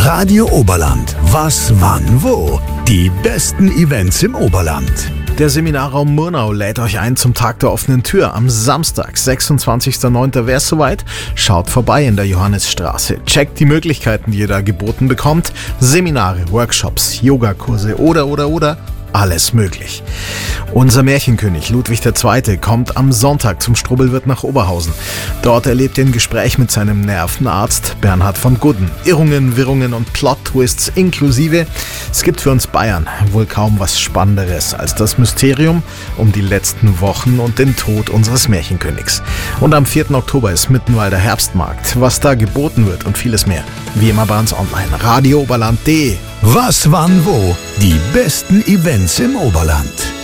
Radio Oberland. Was, wann, wo? Die besten Events im Oberland. Der Seminarraum Murnau lädt euch ein zum Tag der offenen Tür. Am Samstag, 26.09. wäre es soweit. Schaut vorbei in der Johannisstraße. Checkt die Möglichkeiten, die ihr da geboten bekommt. Seminare, Workshops, Yogakurse oder. Alles möglich. Unser Märchenkönig Ludwig II. Kommt am Sonntag zum Strubbelwirt nach Oberhausen. Dort erlebt ihr ein Gespräch mit seinem Nervenarzt Bernhard von Gudden. Irrungen, Wirrungen und Plot-Twists inklusive. Es gibt für uns Bayern wohl kaum was Spannenderes als das Mysterium um die letzten Wochen und den Tod unseres Märchenkönigs. Und am 4. Oktober ist Mittenwalder Herbstmarkt. Was da geboten wird und vieles mehr. Wie immer bei uns online. radiooberland.de. Was, wann, wo? Die besten Events im Oberland.